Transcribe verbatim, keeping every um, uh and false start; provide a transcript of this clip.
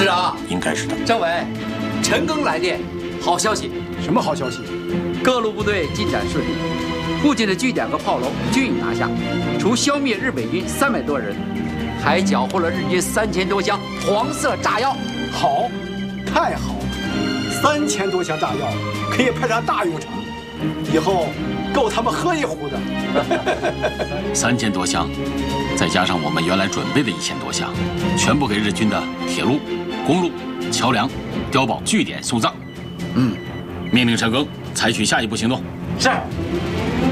师长， 应该是的。 政委，陈赓来电，好消息。 什么好消息？ 各路部队进展顺利，附近的据点和炮楼均已拿下，除消灭日伪军三百多人，还缴获了日军三千多箱黄色炸药。 好，太好了！三千多箱炸药可以派上大用场，以后够他们喝一壶的。 三千多箱，再加上我们原来准备的一千多箱，全部给日军的铁路、公路、桥梁、碉堡、据点送葬。嗯，命令陈赓采取下一步行动。 是。